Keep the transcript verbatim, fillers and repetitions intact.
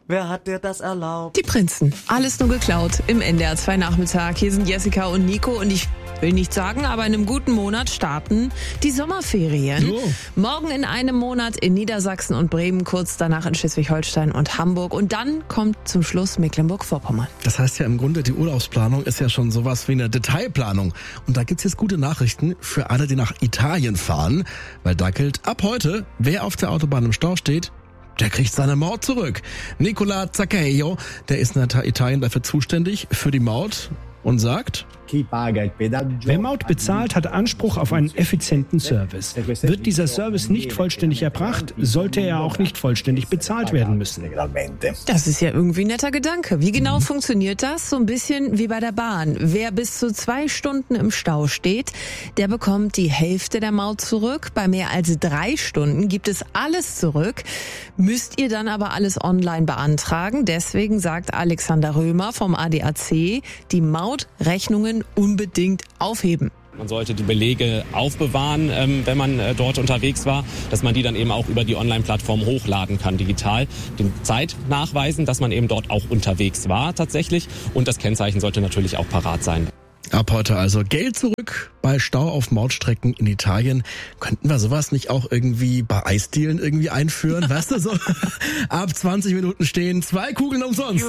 Wer hat dir das erlaubt? Die Prinzen. Alles nur geklaut im N D R zwei Nachmittag. Hier sind Jessica und Nico und ich will nicht sagen, aber in einem guten Monat starten die Sommerferien. Oh. Morgen in einem Monat in Niedersachsen und Bremen, kurz danach in Schleswig-Holstein und Hamburg und dann kommt zum Schluss Mecklenburg-Vorpommern. Das heißt ja im Grunde, die Urlaubsplanung ist ja schon sowas wie eine Detailplanung. Und da gibt's jetzt gute Nachrichten für alle, die nach Italien fahren. Weil da gilt ab heute, wer auf der Autobahn im Stau steht, der kriegt seine Maut zurück. Nicola Zaccaio, der ist in Italien dafür zuständig, für die Maut und sagt: Wer Maut bezahlt, hat Anspruch auf einen effizienten Service. Wird dieser Service nicht vollständig erbracht, sollte er auch nicht vollständig bezahlt werden müssen. Das ist ja irgendwie ein netter Gedanke. Wie genau mhm. funktioniert das? So ein bisschen wie bei der Bahn. Wer bis zu zwei Stunden im Stau steht, der bekommt die Hälfte der Maut zurück. Bei mehr als drei Stunden gibt es alles zurück. Müsst ihr dann aber alles online beantragen. Deswegen sagt Alexander Römer vom A D A C, die Mautrechnungen unbedingt aufheben. Man sollte die Belege aufbewahren, ähm, wenn man äh, dort unterwegs war, dass man die dann eben auch über die Online-Plattform hochladen kann, digital. Den Zeit nachweisen, dass man eben dort auch unterwegs war tatsächlich. Und das Kennzeichen sollte natürlich auch parat sein. Ab heute also Geld zurück bei Stau auf Mautstrecken in Italien. Könnten wir sowas nicht auch irgendwie bei Eisdielen irgendwie einführen? Weißt du, so ab zwanzig Minuten stehen zwei Kugeln umsonst.